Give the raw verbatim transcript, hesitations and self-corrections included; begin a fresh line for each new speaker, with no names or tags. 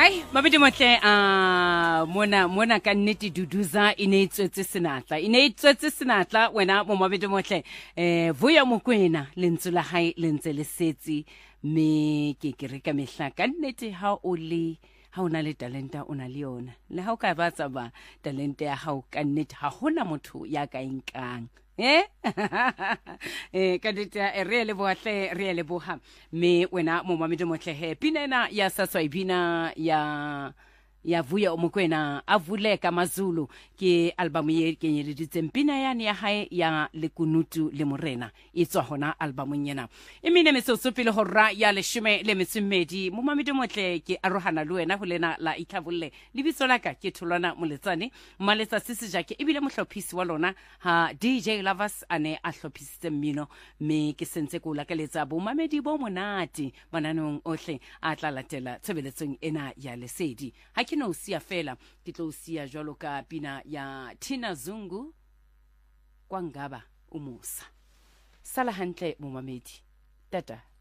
Ai mabedi motle a mona mona ka nnete duduza ine itswetse senatla ine itswetse senatla wena mo mabedi motle eh Vuya Mokoena lentso la hae lentse le setsi me ke ke re ka mehla ka nnete ha o le ha ona le talenta ona le yona le ha o ka batsa ba talente ya hao ka nnete ha hona motho ya ka inkang eh eh ka dita re le boatle re le boha me wena mo mamedi motle he pinena ya saswa ibina ya ya Vuya Mokoena avule ka Mazulu ke album ye kenyeleditse mpina yani ya hae ya lekunutu le morena itswa hona albumong yena emine mesoso pele horra ya leshome le metsumedi mo mamedi motle ke arohana le wena ho lena la ithabulle lebitso laka ke Tholwana Moletsane maletsa sisi jake ebile mohlophisi wa lona ha D J Lovers ane a hlophisitse mmino me ke sentse ko lakaletsa bo mamedi bo monate mananong ohle a tla latela tshebeletsong ena ya lesedi ha ke no sia fela ke tlo sia jwalo ka pina ya Tina Zungu kwangaba umusa sala hantle mo mamedi tata.